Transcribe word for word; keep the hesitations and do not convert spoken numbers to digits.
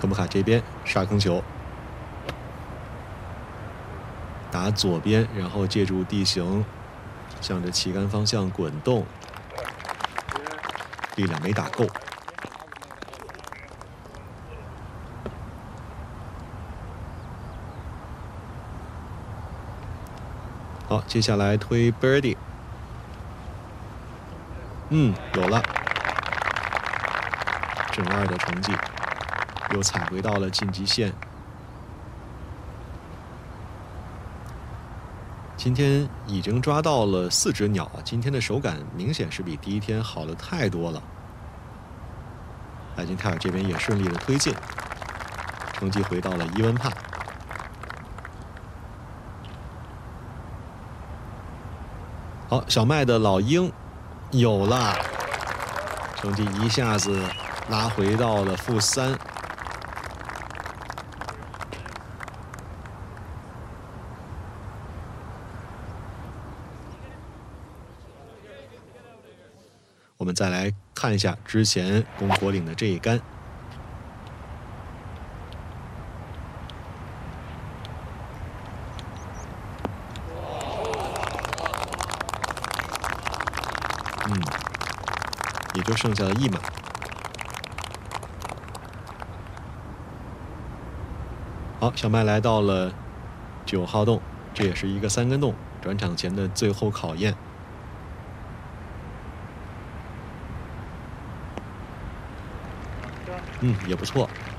科姆卡这边杀坑球，打左边，然后借助地形向着旗杆方向滚动，力量没打够。好，接下来推 birdie， 嗯，有了，正二的成绩，又踩回到了晋级线。今天已经抓到了四只鸟啊！今天的手感明显是比第一天好了太多了。艾金泰尔这边也顺利的推进，成绩回到了伊文帕。好，小麦的老鹰有了，成绩一下子拉回到了负三。我们再来看一下之前攻果岭的这一杆。嗯，也就剩下了一码。好，小麦来到了九号洞，这也是一个三根洞，转场前的最后考验。嗯，也不错。